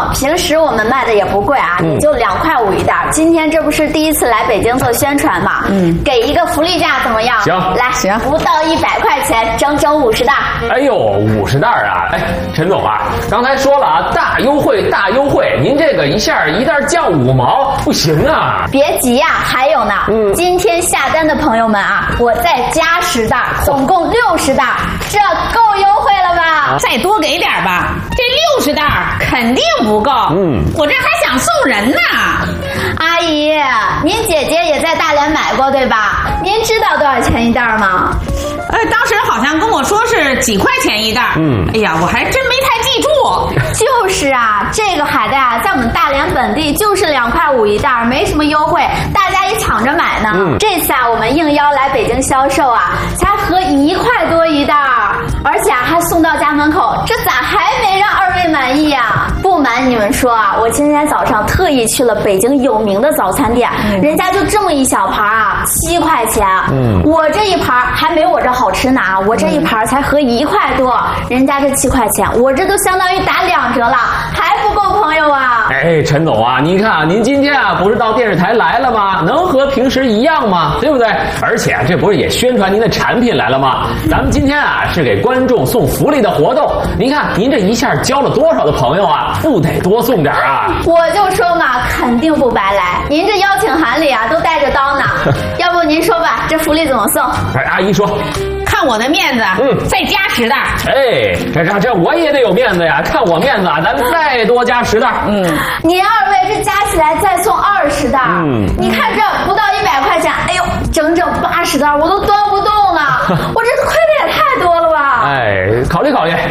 平时我们卖的也不贵啊，也就2块5一袋。今天这不是第一次来北京做宣传嘛，给一个福利价怎么样？ 行， 来， 行， 不到100块钱，整整50袋。 哎呦，50袋啊！哎，陈总啊，刚才说了啊，大优惠大优惠，您这个一下一袋降5毛，不行啊！ 别急呀，还有呢。今天下单的朋友们啊，我再加10袋，总共60袋，这够优惠了吧？ 再多给点吧，这60袋肯定不够。我这还想送人呢。 阿姨，您姐姐也在大连买过对吧？您知道多少钱一袋吗？ 当时好像跟我说是几块钱一袋。哎呀，我还真没太记住。 就是啊，这个海带啊，在我们大连本地就是2块5一袋，没什么优惠，大家也抢着买呢。这次啊，我们应邀来北京销售啊，才合1块多一袋，而且啊还送到家门口，这咋还没让2位满意啊？不瞒你们说啊，我今天早上特意去了北京有名的早餐店，人家就这么一小盘啊，7块钱。我这一盘还没我这好吃呢，我这一盘才合1块多，人家这7块钱，我这都相当于打2折了，还不够朋友啊！ 哎，陈总啊，您看啊，您今天啊不是到电视台来了吗？能和平时一样吗？对不对？而且啊，这不是也宣传您的产品来了吗？咱们今天啊是给观众送福利的活动，您看您这一下交了多少的朋友啊，不得多送点啊！ 我就说嘛，肯定不白来，您这邀请函里啊都带着刀呢。要不您说吧，这福利怎么送？ 哎，阿姨说。 看我的面子，再加10袋。 哎，这我也得有面子呀！看我面子啊，咱再多加10袋。 您2位这加起来再送20袋。你看这不到100块钱，哎呦，整整80袋，我都端不动了。我这亏的也太多了吧？ 哎，考虑考虑。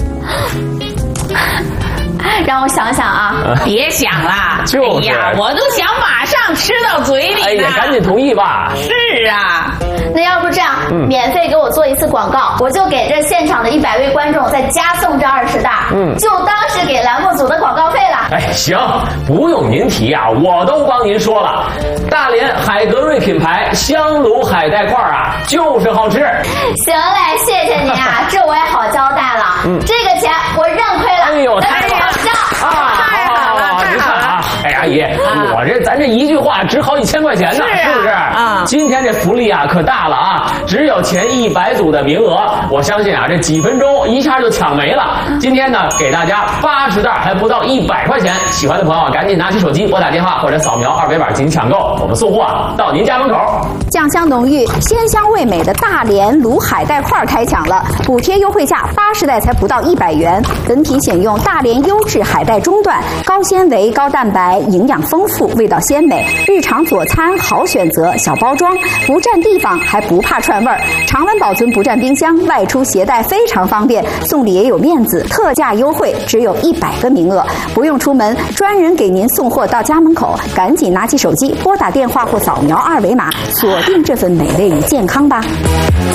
让我想想啊， 别想了， 就是， 哎呀，我都想马上吃到嘴里呢。 哎呀，赶紧同意吧。 是啊， 那要不这样，免费给我做一次广告，我就给这现场的100位观众再加送这20袋，就当是给栏目组的广告费了。 哎，行，不用您提啊，我都帮您说了，大连海格瑞品牌香炉海带块啊，就是好吃。 行嘞，谢谢您啊，这我也好交代了。这个钱我认亏了。 哎呦，太好了！ 太好了！ 你看啊，哎，阿姨，咱这一句话值好几千块钱呢，是不是？今天这福利啊可大了啊！只有前100组的名额，我相信啊，这几分钟一下就抢没了。今天呢，给大家80袋，还不到100块钱。喜欢的朋友赶紧拿起手机拨打电话或者扫描2维码进行抢购，我们送货到您家门口。 酱香浓郁、鲜香味美的大连卤海带块开抢了，补贴优惠价80袋才不到100元，本品选用大连优质海带中段，高纤维、高蛋白，营养丰富，味道鲜美，日常佐餐好选择，小包装，不占地方还不怕串味儿，常温保存不占冰箱，外出携带非常方便，送礼也有面子，特价优惠，只有100个名额，不用出门，专人给您送货到家门口，赶紧拿起手机拨打电话或扫描2维码，锁定这份美味与健康吧。